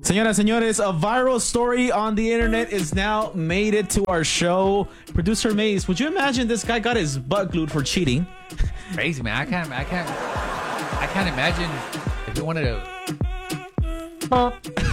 Señoras, señores, a viral story on the internet is now made it to our show. Producer Mace, would you imagine this guy got his butt glued for cheating? Crazy, man. I can't imagine if you wanted to. All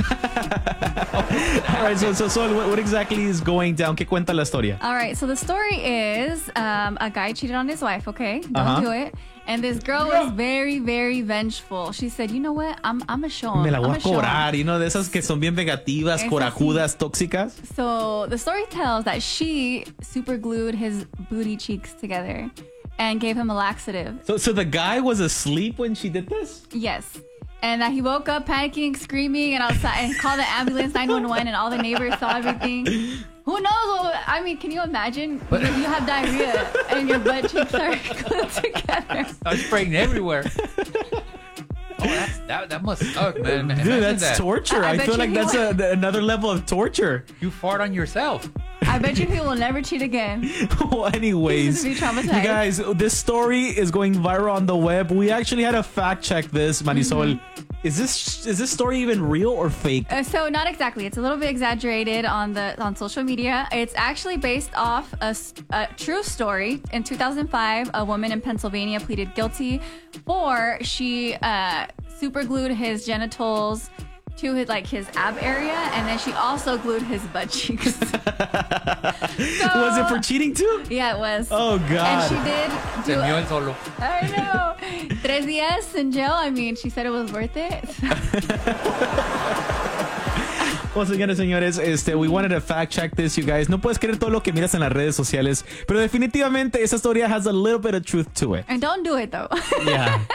right, so what exactly is going down? ¿Qué cuenta la historia? All right, so the story is a guy cheated on his wife, okay? Don't do it. And this girl was very, very vengeful. She said, you know what? I'm a show him. Me la voy I'm a cobrar. You know, de esas que son bien vengativas, corajudas, tóxicas. So the story tells that she super glued his booty cheeks together and gave him a laxative. So the guy was asleep when she did this? Yes. And that he woke up panicking, screaming, and outside and called the ambulance 911, and all the neighbors saw everything. Who knows? I mean, can you imagine? You have diarrhea and your butt cheeks are glued together. I'm spraying everywhere. Oh, that must suck, man. Dude, that's torture. I feel like that's another level of torture. You fart on yourself. I bet you he will never cheat again. Well, anyways, He's gonna be traumatized. you guys, this story is going viral on the web. We actually had to fact check this, Marisol. Is this story even real or fake? So not exactly. It's a little bit exaggerated on social media. It's actually based off a true story. In 2005, a woman in Pennsylvania pleaded guilty for she super glued his genitals to his ab area, and then she also glued his butt cheeks. Was it for cheating too? Yeah, it was. Oh God! And she did Se do. mió el solo. I know. 3 días in jail. I mean, she said it was worth it. Well, señores, we wanted to fact check this, you guys. No puedes creer todo lo que miras en las redes sociales, pero definitivamente esa historia has a little bit of truth to it. And don't do it though. Yeah.